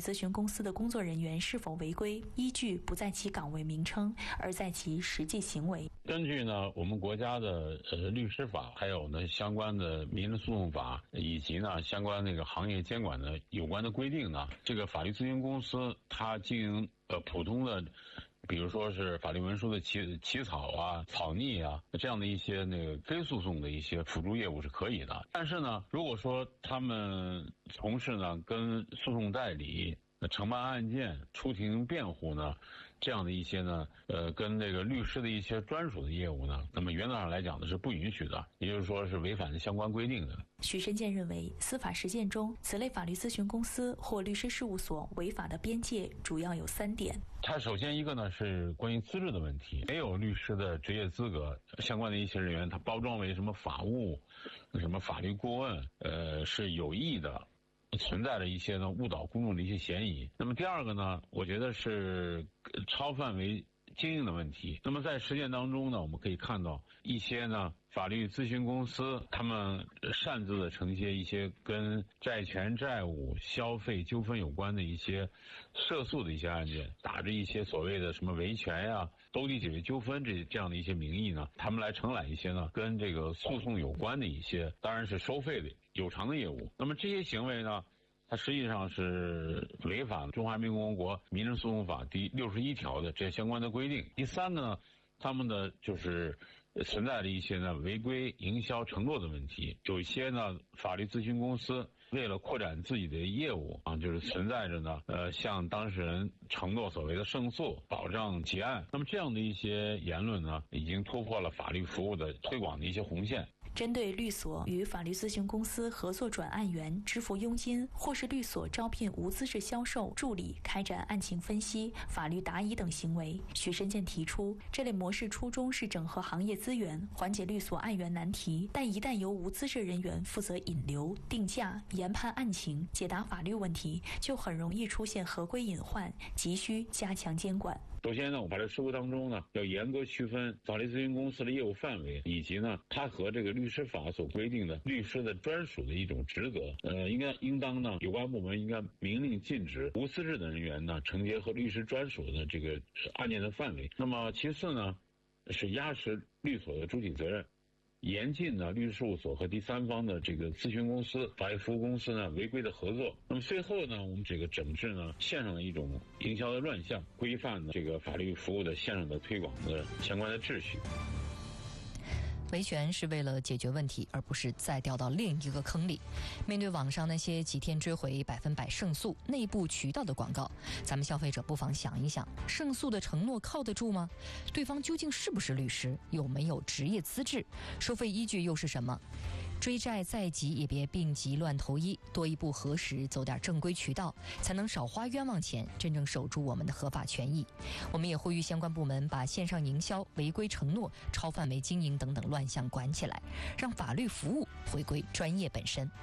咨询公司的工作人员是否违规，依据不在其岗位名称，而在其实际行为。 根据呢我们国家的律师法，还有呢相关的民事诉讼法，以及呢相关那个行业监管的有关的规定呢，这个法律咨询公司它经营普通的，比如说是法律文书的起草啊、草拟啊这样的一些那个非诉讼的一些辅助业务是可以的。但是呢，如果说他们从事呢跟诉讼代理、承办案件、出庭辩护呢这样的一些呢跟这个律师的一些专属的业务呢，那么原则上来讲呢是不允许的，也就是说是违反相关规定的。 许申健认为，司法实践中此类法律咨询公司或律师事务所违法的边界主要有3点。 它首先一个呢是关于资质的问题，没有律师的职业资格相关的一些人员，他包装为什么法务、什么法律顾问，是有意的。存在着一些呢误导公众的一些嫌疑。那么第二个呢，我觉得是超范围经营的问题。那么在实践当中呢，我们可以看到一些呢法律咨询公司，他们擅自的承接一些跟债权、债务、消费纠纷有关的一些涉诉的一些案件，打着一些所谓的什么维权呀、兜底解决纠纷这样的一些名义呢，他们来承揽一些呢跟这个诉讼有关的一些，当然是收费的有偿的业务。那么这些行为呢，它实际上是违反了中华人民共和国民事诉讼法第61条的这相关的规定。第三个呢，他们的就是存在着一些呢违规营销承诺的问题，有一些呢法律咨询公司为了扩展自己的业务啊，就是存在着呢向当事人承诺所谓的胜诉、保障结案。那么这样的一些言论呢，已经突破了法律服务的推广的一些红线。 针对律所与法律咨询公司合作转案源支付佣金，或是律所招聘无资质销售助理开展案情分析、法律答疑等行为，许申健提出，这类模式初衷是整合行业资源，缓解律所案源难题，但一旦由无资质人员负责引流、定价、研判案情、解答法律问题，就很容易出现合规隐患，急需加强监管。 首先呢，我把这实务当中呢，要严格区分法律咨询公司的业务范围，以及呢，它和这个律师法所规定的律师的专属的一种职责。应当呢，有关部门应该明令禁止无资质的人员呢，承接和律师专属的这个案件的范围。那么其次呢，是压实律所的主体责任。严禁呢律师事务所和第三方的这个咨询公司、法律服务公司呢违规的合作。那么最后呢，我们这个整治呢线上的一种营销的乱象，规范这个法律服务的线上的推广的相关的秩序。 维权是为了解决问题，而不是再掉到另一个坑里。面对网上那些几天追回100%胜诉、内部渠道的广告，咱们消费者不妨想一想，胜诉的承诺靠得住吗？对方究竟是不是律师？有没有职业资质？收费依据又是什么？追债在即也别病急乱投医，多一步核实，走点正规渠道，才能少花冤枉钱，真正守住我们的合法权益。我们也呼吁相关部门把线上营销、违规承诺、超范围经营等等乱象管起来，让法律服务回归专业本身。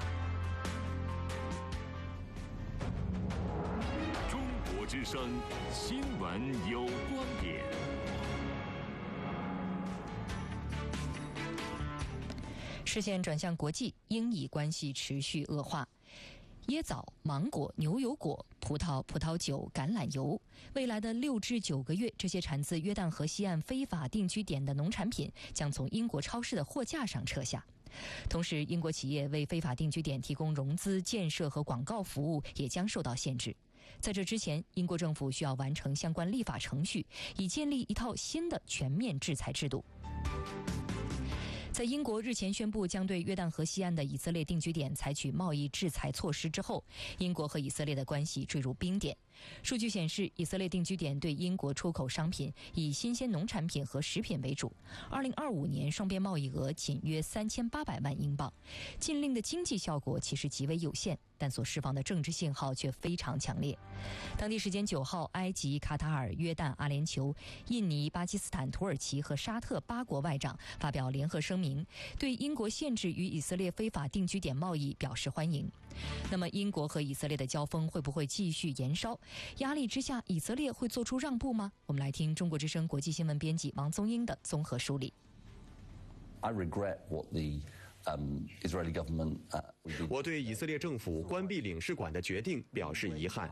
中国之声新闻有观点。 视线转向国际，英以关系持续恶化。椰枣、芒果、牛油果、葡萄、葡萄酒、橄榄油，未来的6至9个月，这些产自约旦河西岸非法定居点的农产品将从英国超市的货架上撤下。同时，英国企业为非法定居点提供融资、建设和广告服务也将受到限制。在这之前，英国政府需要完成相关立法程序，以建立一套新的全面制裁制度。在英国日前宣布将对约旦河西岸的以色列定居点采取贸易制裁措施之后，英国和以色列的关系坠入冰点。数据显示，以色列定居点对英国出口商品以新鲜农产品和食品为主。2025年双边贸易额仅约3800万英镑。禁令的经济效果其实极为有限，但所释放的政治信号却非常强烈。当地时间9号，埃及、卡塔尔、约旦、阿联酋、印尼、巴基斯坦、土耳其和沙特8国外长发表联合声明，对英国限制与以色列非法定居点贸易表示欢迎。那么，英国和以色列的交锋会不会继续延烧？压力之下，以色列会做出让步吗？我们来听中国之声国际新闻编辑王宗英的综合梳理。 I regret what the Israeli government 我对以色列政府关闭领事馆的决定表示遗憾。